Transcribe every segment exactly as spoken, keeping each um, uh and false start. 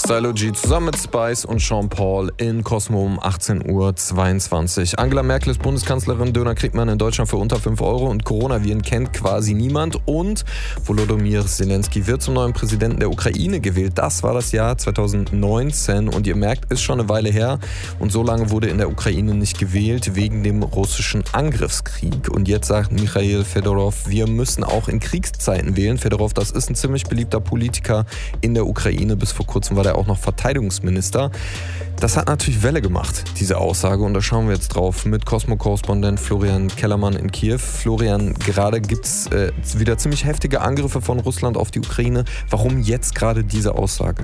Stylo G zusammen mit Spice und Sean Paul in Cosmo um achtzehn Uhr zweiundzwanzig. Angela Merkel ist Bundeskanzlerin, Döner kriegt man in Deutschland für unter fünf Euro und Coronaviren kennt quasi niemand. Und Volodymyr Zelensky wird zum neuen Präsidenten der Ukraine gewählt. Das war das Jahr zweitausendneunzehn und ihr merkt, ist schon eine Weile her. Und so lange wurde in der Ukraine nicht gewählt wegen dem russischen Angriffskrieg. Und jetzt sagt Michail Fedorov, wir müssen auch in Kriegszeiten wählen. Fedorov, das ist ein ziemlich beliebter Politiker in der Ukraine. Bis vor kurzem war der auch noch Verteidigungsminister. Das hat natürlich Welle gemacht, diese Aussage. Und da schauen wir jetzt drauf mit Cosmo-Korrespondent Florian Kellermann in Kiew. Florian, gerade gibt es äh, wieder ziemlich heftige Angriffe von Russland auf die Ukraine. Warum jetzt gerade diese Aussage?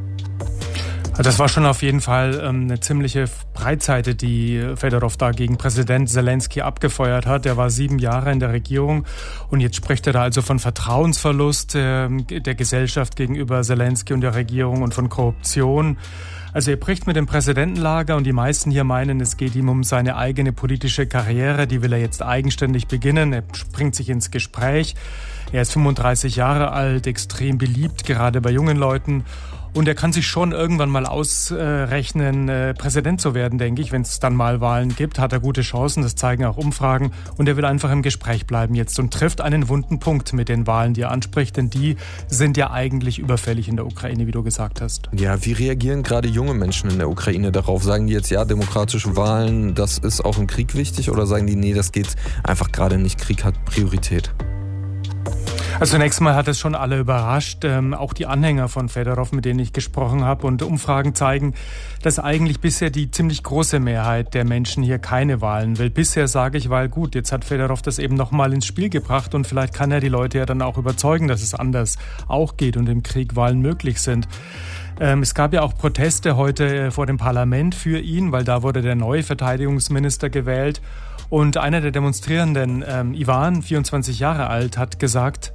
Das war schon auf jeden Fall ähm, eine ziemliche Breitseite, die Fedorov da gegen Präsident Zelensky abgefeuert hat. Er war sieben Jahre in der Regierung und jetzt spricht er da also von Vertrauensverlust äh, der Gesellschaft gegenüber Zelensky und der Regierung und von Korruption. Also er bricht mit dem Präsidentenlager und die meisten hier meinen, es geht ihm um seine eigene politische Karriere. Die will er jetzt eigenständig beginnen. Er bringt sich ins Gespräch. Er ist fünfunddreißig Jahre alt, extrem beliebt, gerade bei jungen Leuten. Und er kann sich schon irgendwann mal ausrechnen, äh, Präsident zu werden, denke ich. Wenn es dann mal Wahlen gibt, hat er gute Chancen, das zeigen auch Umfragen. Und er will einfach im Gespräch bleiben jetzt und trifft einen wunden Punkt mit den Wahlen, die er anspricht. Denn die sind ja eigentlich überfällig in der Ukraine, wie du gesagt hast. Ja, wie reagieren gerade junge Menschen in der Ukraine darauf? Sagen die jetzt, ja, demokratische Wahlen, das ist auch im Krieg wichtig? Oder sagen die, nee, das geht einfach gerade nicht, Krieg hat Priorität? Also zunächst mal hat es schon alle überrascht, ähm, auch die Anhänger von Fedorov, mit denen ich gesprochen habe. Und Umfragen zeigen, dass eigentlich bisher die ziemlich große Mehrheit der Menschen hier keine Wahlen will. Bisher sage ich, weil gut, jetzt hat Fedorov das eben nochmal ins Spiel gebracht und vielleicht kann er die Leute ja dann auch überzeugen, dass es anders auch geht und im Krieg Wahlen möglich sind. Ähm, es gab ja auch Proteste heute vor dem Parlament für ihn, weil da wurde der neue Verteidigungsminister gewählt. Und einer der Demonstrierenden, ähm, Ivan, vierundzwanzig Jahre alt, hat gesagt: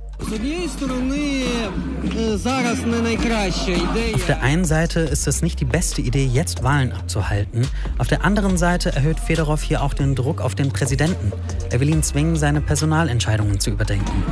Auf der einen Seite ist es nicht die beste Idee, jetzt Wahlen abzuhalten. Auf der anderen Seite erhöht Fedorov hier auch den Druck auf den Präsidenten. Er will ihn zwingen, seine Personalentscheidungen zu überdenken.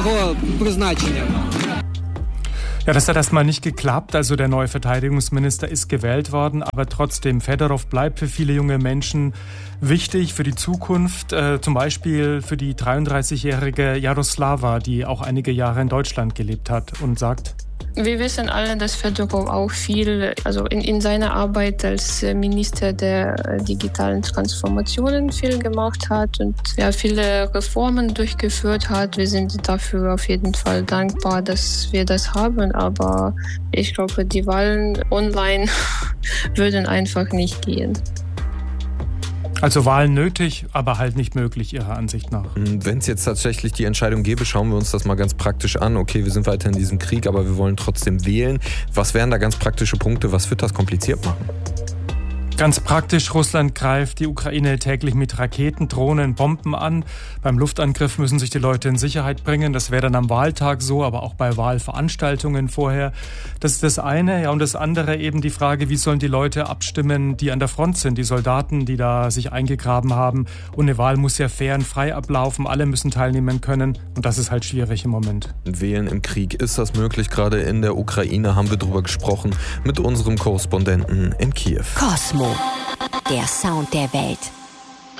Ja, das hat erstmal nicht geklappt. Also der neue Verteidigungsminister ist gewählt worden, aber trotzdem, Fedorov bleibt für viele junge Menschen wichtig für die Zukunft. Äh, zum Beispiel für die dreiunddreißigjährige Jaroslava, die auch einige Jahre in Deutschland gelebt hat und sagt: Wir wissen alle, dass Fedorov auch viel, also in, in seiner Arbeit als Minister der digitalen Transformationen viel gemacht hat und ja, viele Reformen durchgeführt hat. Wir sind dafür auf jeden Fall dankbar, dass wir das haben, aber ich glaube, die Wahlen online würden einfach nicht gehen. Also Wahlen nötig, aber halt nicht möglich, Ihrer Ansicht nach. Wenn es jetzt tatsächlich die Entscheidung gäbe, schauen wir uns das mal ganz praktisch an. Okay, wir sind weiter in diesem Krieg, aber wir wollen trotzdem wählen. Was wären da ganz praktische Punkte? Was wird das kompliziert machen? Ganz praktisch, Russland greift die Ukraine täglich mit Raketen, Drohnen, Bomben an. Beim Luftangriff müssen sich die Leute in Sicherheit bringen. Das wäre dann am Wahltag so, aber auch bei Wahlveranstaltungen vorher. Das ist das eine. Ja, und das andere eben die Frage, wie sollen die Leute abstimmen, die an der Front sind, die Soldaten, die da sich eingegraben haben. Und eine Wahl muss ja fair und frei ablaufen. Alle müssen teilnehmen können. Und das ist halt schwierig im Moment. Wählen im Krieg, ist das möglich? Gerade in der Ukraine haben wir drüber gesprochen mit unserem Korrespondenten in Kiew. Cosmo, der Sound der Welt.